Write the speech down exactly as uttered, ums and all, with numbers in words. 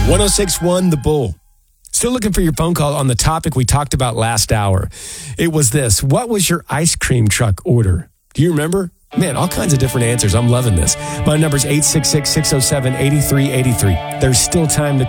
one oh six point one The Bull. Still looking for your phone call on the topic we talked about last hour. It was this. What was your ice cream truck order? Do you remember? Man, all kinds of different answers. I'm loving this. My number's eight six six, six oh seven, eight three eight three. There's still time to